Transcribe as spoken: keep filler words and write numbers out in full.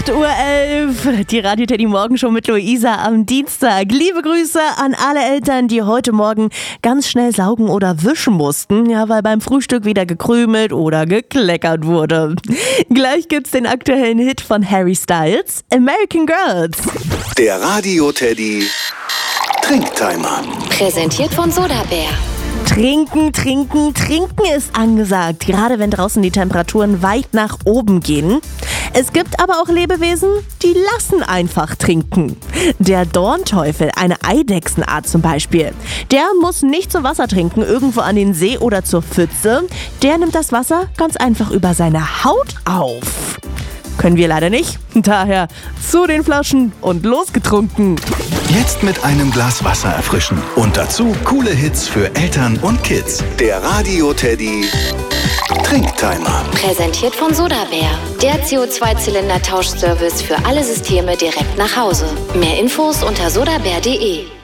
acht Uhr elf, die Radio Teddy Morgenshow mit Luisa am Dienstag. Liebe Grüße an alle Eltern, die heute Morgen ganz schnell saugen oder wischen mussten, ja, weil beim Frühstück wieder gekrümelt oder gekleckert wurde. Gleich gibt's den aktuellen Hit von Harry Styles, American Girls. Der Radio Teddy Trinktimer. Präsentiert von Sodabär. Trinken, trinken, trinken ist angesagt, gerade wenn draußen die Temperaturen weit nach oben gehen. Es gibt aber auch Lebewesen, die lassen einfach trinken. Der Dornteufel, eine Eidechsenart zum Beispiel, der muss nicht zum Wasser trinken, irgendwo an den See oder zur Pfütze. Der nimmt das Wasser ganz einfach über seine Haut auf. Können wir leider nicht. Daher zu den Flaschen und losgetrunken. Jetzt mit einem Glas Wasser erfrischen. Und dazu coole Hits für Eltern und Kids. Der Radio Teddy Trinktimer. Präsentiert von Sodabär. Der C O zwei Zylinder Tauschservice für alle Systeme direkt nach Hause. Mehr Infos unter sodabär punkt de.